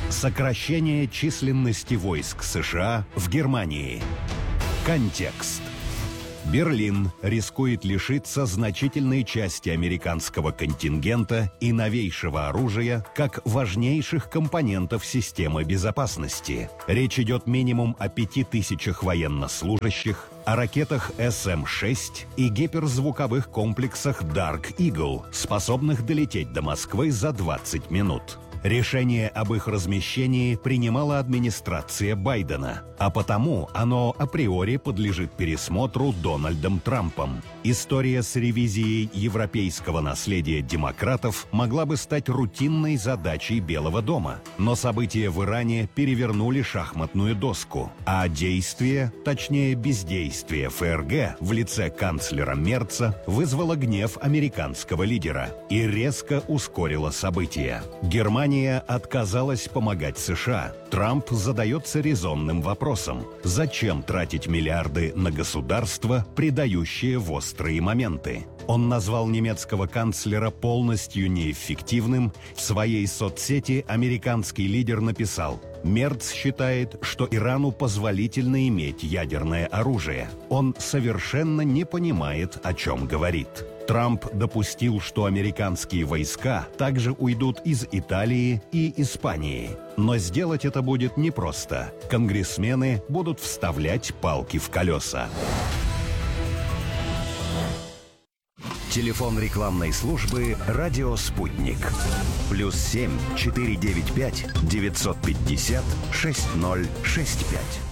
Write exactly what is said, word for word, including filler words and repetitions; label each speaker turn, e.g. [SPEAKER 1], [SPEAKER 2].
[SPEAKER 1] Сокращение численности войск США в Германии. Контекст. Берлин рискует лишиться значительной части американского контингента и новейшего оружия как важнейших компонентов системы безопасности. Речь идет минимум о пяти тысячах военнослужащих, о ракетах эс эм шесть и гиперзвуковых комплексах Dark Eagle, способных долететь до Москвы за двадцать минут. Решение об их размещении принимала администрация Байдена, а потому оно априори подлежит пересмотру Дональдом Трампом. История с ревизией европейского наследия демократов могла бы стать рутинной задачей Белого дома, но события в Иране перевернули шахматную доску, а действие, точнее бездействие эф эр гэ в лице канцлера Мерца вызвало гнев американского лидера и резко ускорило события. Германия Германия отказалась помогать США. Трамп задается резонным вопросом: зачем тратить миллиарды на государство, предающее в острые моменты? Он назвал немецкого канцлера полностью неэффективным. В своей соцсети американский лидер написал: Мерц считает, что Ирану позволительно иметь ядерное оружие. Он совершенно не понимает, о чем говорит. Трамп допустил, что американские войска также уйдут из Италии и Испании. Но сделать это будет непросто. Конгрессмены будут вставлять палки в колеса. Телефон рекламной службы «Радио Спутник». Плюс семь четыре девять пять девятьсот пятьдесят шесть ноль шесть пять.